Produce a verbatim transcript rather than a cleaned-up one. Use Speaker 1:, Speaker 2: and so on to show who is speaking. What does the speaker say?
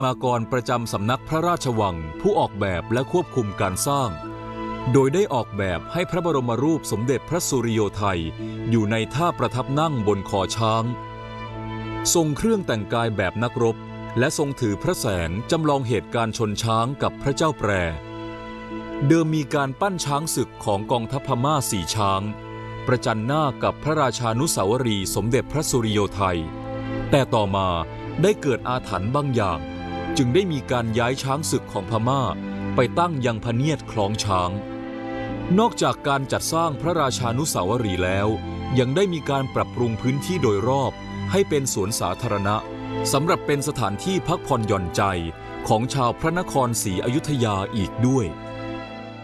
Speaker 1: มากรประจำสำนักพระราชวังผู้ออกแบบและควบคุมการสร้างโดยได้ออกแบบให้พระบรมรูปสมเด็จพระสุริโยไทยอยู่ในท่าประทับนั่งบนคอช้างทรงเครื่องแต่งกายแบบนักรบและทรงถือพระแสงจำลองเหตุการณ์ชนช้างกับพระเจ้าแปรเดิมมีการปั้นช้างศึกของกองทัพพม่าสี่ช้างประจันหน้ากับพระราชานุสาวรีย์สมเด็จพระสุริโยไทยแต่ต่อมาได้เกิดอาถรรพ์บางอย่างจึงได้มีการย้ายช้างศึกของพม่าไปตั้งยังพเนียดคล้องช้างนอกจากการจัดสร้างพระราชานุสาวรีย์แล้วยังได้มีการปรับปรุงพื้นที่โดยรอบให้เป็นสวนสาธารณะสำหรับเป็นสถานที่พักผ่อนหย่อนใจของชาวพระนครศรีอยุธยาอีกด้วย